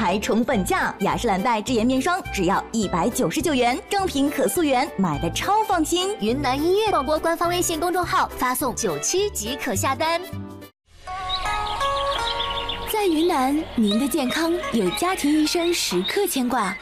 还宠本价，雅诗兰黛智颜面霜只要199元，正品可溯源，买的超放心。 云南医院广播官方微信公众号发送97即可下单。 在云南，您的健康有家庭医生时刻牵挂。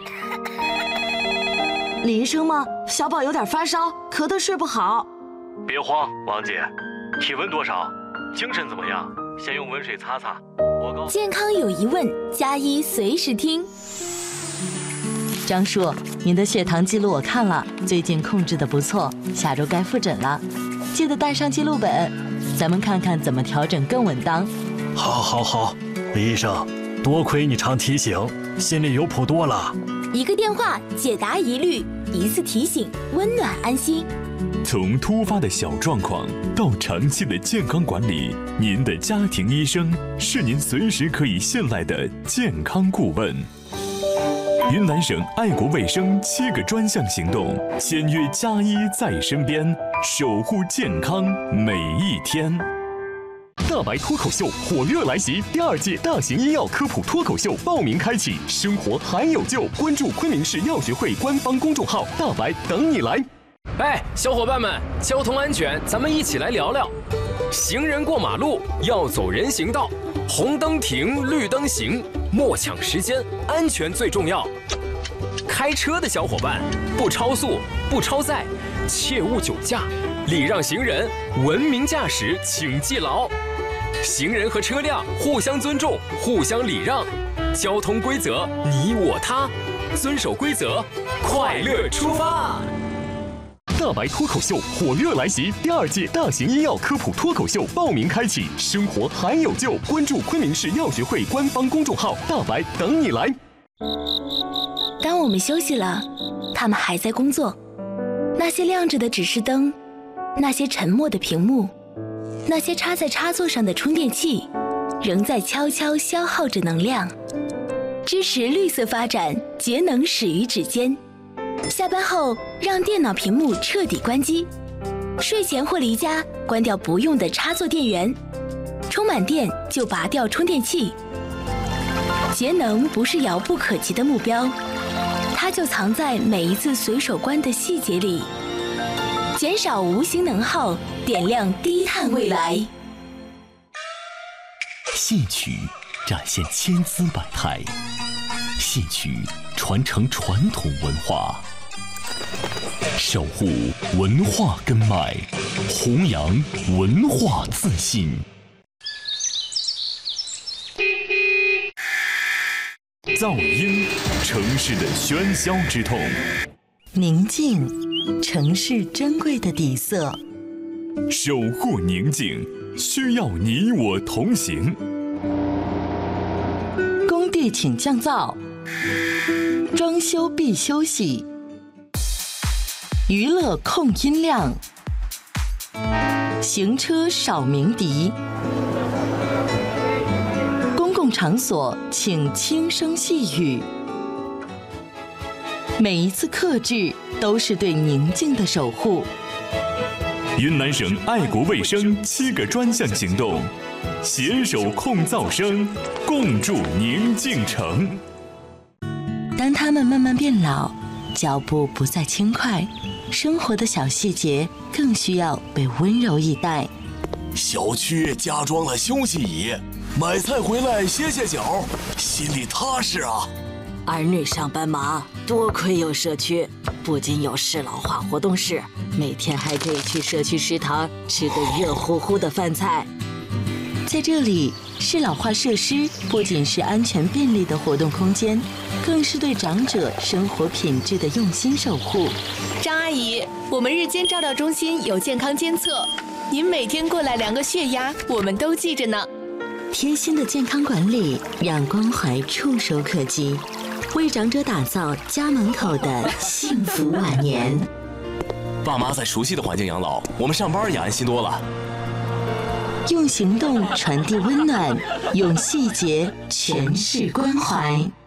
李医生吗？小宝有点发烧，咳得睡不好。 别慌，王姐，体温多少？精神怎么样？先用温水擦擦。 健康有疑问，加医随时听。 张叔，您的血糖记录我看了，最近控制得不错，下周该复诊了，记得带上记录本，咱们看看怎么调整更稳当。 好，李医生，多亏你常提醒，心里有谱多了。 一个电话解答疑虑，一次提醒温暖安心。 从突发的小状况到长期的健康管理，您的家庭医生是您随时可以信赖的健康顾问。云南省爱国卫生7个专项行动，签约加医在身边，守护健康每一天。大白脱口秀火热来袭，第2届大型医药科普脱口秀报名开启，生活还有救！关注昆明市药学会官方公众号“大白”，等你来。 哎，小伙伴们，交通安全，咱们一起来聊聊。行人过马路要走人行道，红灯停，绿灯行，莫抢时间，安全最重要。开车的小伙伴，不超速，不超载，切勿酒驾，礼让行人，文明驾驶，请记牢。行人和车辆互相尊重，互相礼让，交通规则你我他，遵守规则，快乐出发。 大白脱口秀火热来袭，第2届大型医药科普脱口秀报名开启，生活还有救！关注昆明市药学会官方公众号“大白”，等你来。 当我们休息了，他们还在工作。那些亮着的指示灯，那些沉默的屏幕，那些插在插座上的充电器，仍在悄悄消耗着能量。支持绿色发展，节能始于指尖。下班后，让电脑屏幕彻底关机。睡前或离家，关掉不用的插座电源。充满电就拔掉充电器。节能不是遥不可及的目标，它就藏在每一次随手关的细节里。减少无形能耗，点亮低碳未来。 戏曲展现千姿百态，戏曲传承传统文化，守护文化根脉，弘扬文化自信。噪音，城市的喧嚣之痛； 宁静，城市珍贵的底色。 守护宁静，需要你我同行。 工地请降噪，装修必休息。娱乐控音量，行车少鸣笛。公共场所请轻声细语。每一次克制都是对宁静的守护。 云南省爱国卫生7个专项行动，携手控噪声，共筑宁静城。 当他们慢慢变老，脚步不再轻快，生活的小细节更需要被温柔以待。 小区加装了休息椅，买菜回来歇歇脚，心里踏实啊。 儿女上班忙，多亏有社区，不仅有适老化活动室，每天还可以去社区食堂吃个热乎乎的饭菜。 在这里，适老化设施不仅是安全便利的活动空间，更是对长者生活品质的用心守护。 张阿姨，我们日间照料中心有健康监测，您每天过来量个血压，我们都记着呢。 贴心的健康管理，让关怀触手可及，为长者打造家门口的幸福晚年。 爸妈在熟悉的环境养老，我们上班也安心多了。 用行动传递温暖，用细节诠释关怀。